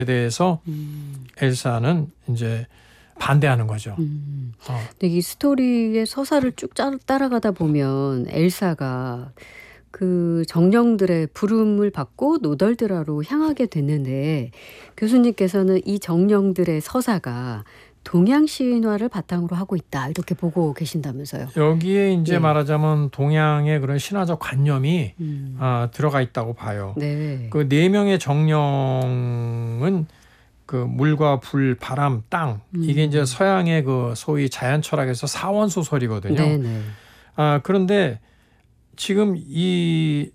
대해서 엘사는 이제 반대하는 거죠. 근데 이 스토리의 서사를 쭉 따라가다 보면 엘사가 그 정령들의 부름을 받고 노덜드라로 향하게 됐는데, 교수님께서는 이 정령들의 서사가 동양 신화를 바탕으로 하고 있다, 이렇게 보고 계신다면서요. 여기에 이제 예. 말하자면 동양의 그런 신화적 관념이 들어가 있다고 봐요. 네. 그 4명의 정령은 그 물과 불, 바람, 땅, 이게 이제 서양의 그 소위 자연 철학에서 사원 소설이거든요. 네네. 그런데 지금 이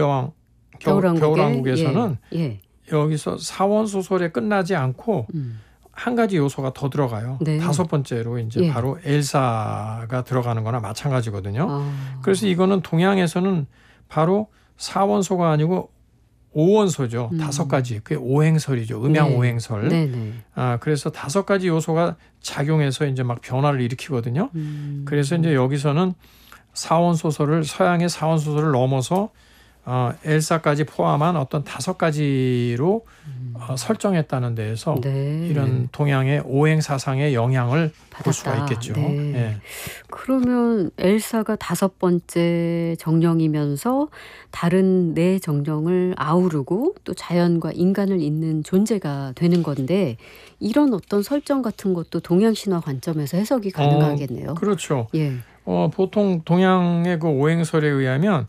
겨울왕국에서는 예. 여기서 사원 소설에 끝나지 않고 한 가지 요소가 더 들어가요. 네. 5번째로 이제 예. 바로 엘사가 들어가는 거나 마찬가지거든요. 아. 그래서 이거는 동양에서는 바로 사원소가 아니고 오원소죠. 5가지. 그게 오행설이죠. 음양 네. 오행설. 네네. 그래서 5가지 요소가 작용해서 이제 막 변화를 일으키거든요. 그래서 이제 여기서는 사원소설을, 서양의 사원소설을 넘어서 엘사까지 포함한 어떤 5가지로 설정했다는 데에서 네. 이런 동양의 오행 사상의 영향을 볼 수가 받았다. 있겠죠. 네. 예. 그러면 엘사가 5번째 정령이면서 다른 4 정령을 아우르고 또 자연과 인간을 잇는 존재가 되는 건데, 이런 어떤 설정 같은 것도 동양 신화 관점에서 해석이 가능하겠네요. 그렇죠. 예. 보통 동양의 그 오행설에 의하면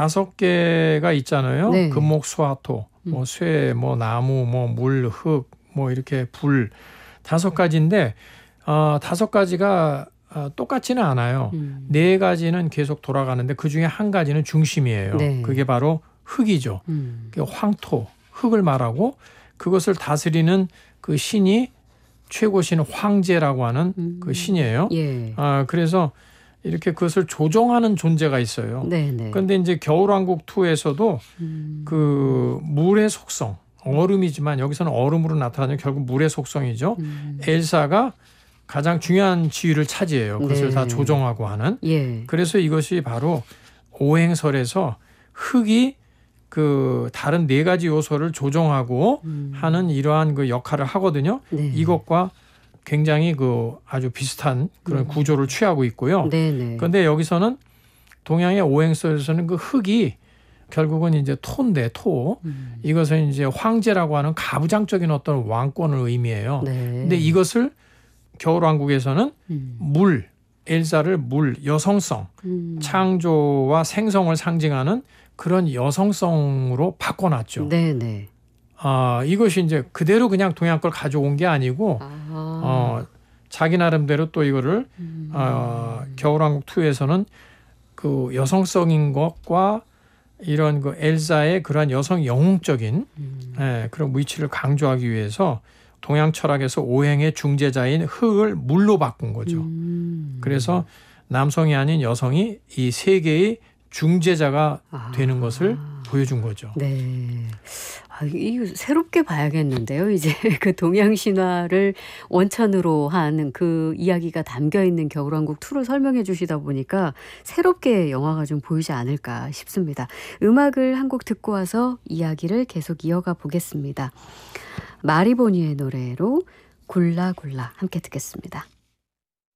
5개가 있잖아요. 네. 금목 수화토, 뭐 쇠, 뭐 나무, 뭐 물, 흙, 뭐 이렇게 불, 5가지인데 5가지가 똑같지는 않아요. 4가지는 계속 돌아가는데 그 중에 한 가지는 중심이에요. 네. 그게 바로 흙이죠. 그게 황토, 흙을 말하고, 그것을 다스리는 그 신이 최고신 황제라고 하는 그 신이에요. 예. 그래서 이렇게 그것을 조정하는 존재가 있어요. 네네. 그런데 이제 겨울왕국 2에서도 그 물의 속성, 얼음이지만 여기서는 얼음으로 나타나는 결국 물의 속성이죠. 엘사가 가장 중요한 지위를 차지해요. 그것을 네. 다 조정하고 하는. 예. 그래서 이것이 바로 오행설에서 흙이 그 다른 4가지 요소를 조정하고 하는 이러한 그 역할을 하거든요. 네. 이것과 굉장히 그 아주 비슷한 그런 구조를 취하고 있고요. 네네. 그런데 여기서는 동양의 오행설에서는 그 흙이 결국은 이제 토인데, 토. 이것은 이제 황제라고 하는 가부장적인 어떤 왕권을 의미해요. 네. 근데 이것을 겨울왕국에서는 물, 엘사를 물, 여성성, 창조와 생성을 상징하는 그런 여성성으로 바꿔놨죠. 네네. 이것이 이제 그대로 그냥 동양 걸 가져온 게 아니고 자기 나름대로 또 이거를 겨울왕국 2에서는 그 여성성인 것과 이런 그 엘사의 그러한 여성 영웅적인 그런 위치를 강조하기 위해서 동양 철학에서 오행의 중재자인 흙을 물로 바꾼 거죠. 그래서 남성이 아닌 여성이 이 세계의 중재자가 되는 것을 보여준 거죠. 네. 이거 새롭게 봐야겠는데요. 이제 그 동양 신화를 원천으로 한 그 이야기가 담겨 있는 겨울왕국 2를 설명해 주시다 보니까 새롭게 영화가 좀 보이지 않을까 싶습니다. 음악을 한 곡 듣고 와서 이야기를 계속 이어가 보겠습니다. 마리보니의 노래로 굴라굴라 함께 듣겠습니다.